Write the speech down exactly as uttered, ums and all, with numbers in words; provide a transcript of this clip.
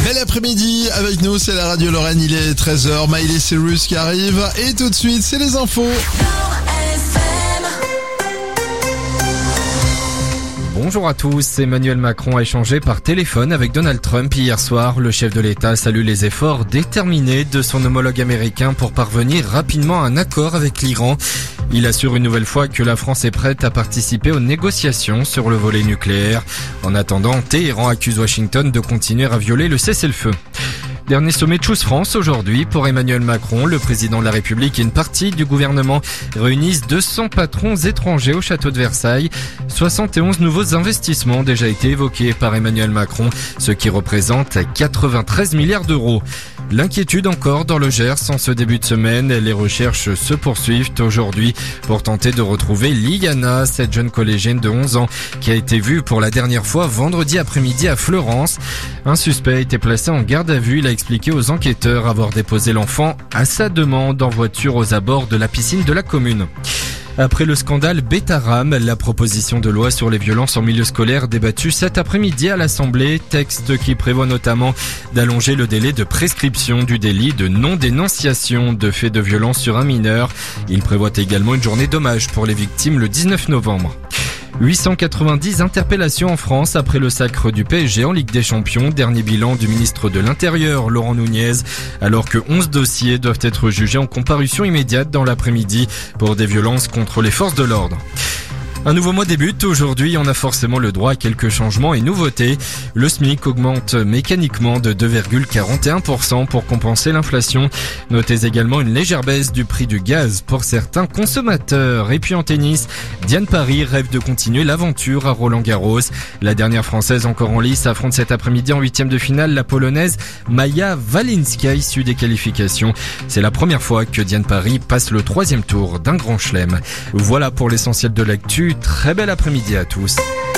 Bel après-midi avec nous, c'est la radio Lorraine, il est treize heures, Miley Cyrus qui arrive et tout de suite c'est les infos. Bonjour à tous, Emmanuel Macron a échangé par téléphone avec Donald Trump hier soir. Le chef de l'État salue les efforts déterminés de son homologue américain pour parvenir rapidement à un accord avec l'Iran. Il assure une nouvelle fois que la France est prête à participer aux négociations sur le volet nucléaire. En attendant, Téhéran accuse Washington de continuer à violer le cessez-le-feu. Dernier sommet de Choose France aujourd'hui pour Emmanuel Macron. Le président de la République et une partie du gouvernement réunissent deux cents patrons étrangers au château de Versailles. soixante et onze nouveaux investissements ont déjà été évoqués par Emmanuel Macron, ce qui représente quatre-vingt-treize milliards d'euros. L'inquiétude encore dans le Gers en ce début de semaine. Les recherches se poursuivent aujourd'hui pour tenter de retrouver Liana, cette jeune collégienne de onze ans qui a été vue pour la dernière fois vendredi après-midi à Fleurance. Un suspect a été placé en garde à vue. Il a expliqué aux enquêteurs avoir déposé l'enfant à sa demande en voiture aux abords de la piscine de la commune. Après le scandale Betaram, la proposition de loi sur les violences en milieu scolaire débattue cet après-midi à l'Assemblée, texte qui prévoit notamment d'allonger le délai de prescription du délit de non-dénonciation de faits de violence sur un mineur. Il prévoit également une journée d'hommage pour les victimes le dix-neuf novembre. huit cent quatre-vingt-dix interpellations en France après le sacre du P S G en Ligue des Champions. Dernier bilan du ministre de l'Intérieur, Laurent Nunez, alors que onze dossiers doivent être jugés en comparution immédiate dans l'après-midi pour des violences contre les forces de l'ordre. Un nouveau mois débute. Aujourd'hui, on a forcément le droit à quelques changements et nouveautés. Le SMIC augmente mécaniquement de deux virgule quarante et un pour cent pour compenser l'inflation. Notez également une légère baisse du prix du gaz pour certains consommateurs. Et puis en tennis, Diane Paris rêve de continuer l'aventure à Roland-Garros. La dernière Française encore en lice affronte cet après-midi en huitième de finale la Polonaise Maja Walinska issue des qualifications. C'est la première fois que Diane Paris passe le troisième tour d'un grand chelem. Voilà pour l'essentiel de l'actu. Très bel après-midi à tous.